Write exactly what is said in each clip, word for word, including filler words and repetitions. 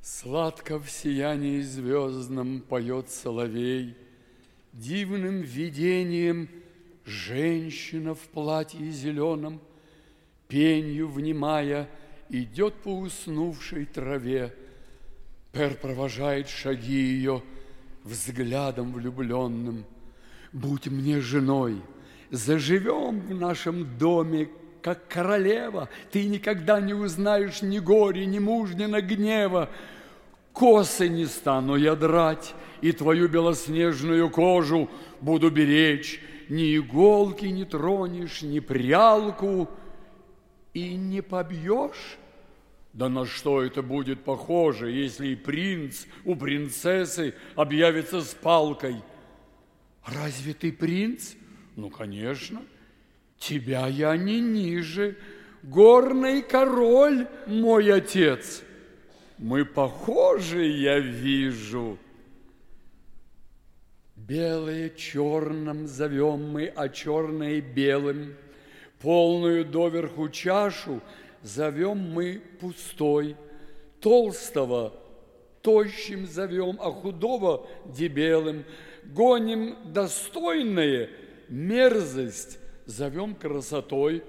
Сладко в сиянии звездном поет соловей, дивным видением женщина в платье зеленом, пенью внимая, идет по уснувшей траве. Пер провожает шаги ее взглядом влюбленным. Будь мне женой, заживем в нашем доме, как королева. Ты никогда не узнаешь ни горя, ни мужнина гнева. Косы не стану я драть, и твою белоснежную кожу буду беречь. Ни иголки не тронешь, ни прялку, и не побьешь. Да на что это будет похоже, если и принц у принцессы объявится с палкой? Разве ты принц? Ну, конечно. Тебя я не ниже. Горный король мой отец. Мы похожи, я вижу. Белое черным зовем мы, а черное белым. Полную доверху чашу зовем мы пустой. Толстого тощим зовем, а худого дебелым. Гоним достойное, мерзость зовем красотой.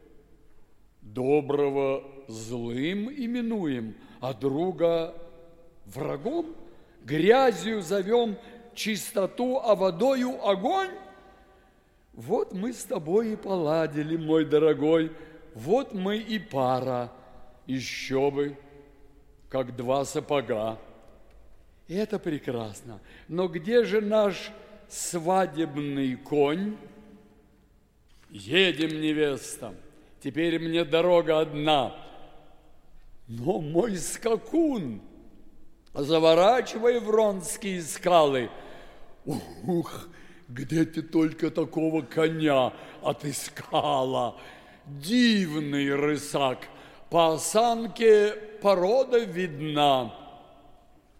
Доброго злым именуем, а друга врагом. Грязью зовем чистоту, а водою огонь. Вот мы с тобой и поладили, мой дорогой, вот мы и пара, еще бы, как два сапога. И это прекрасно. Но где же наш свадебный конь? Едем, невеста, теперь мне дорога одна. Но мой скакун, заворачивай в Ронские скалы. Ух, где ты только такого коня отыскала? Дивный рысак, по осанке порода видна.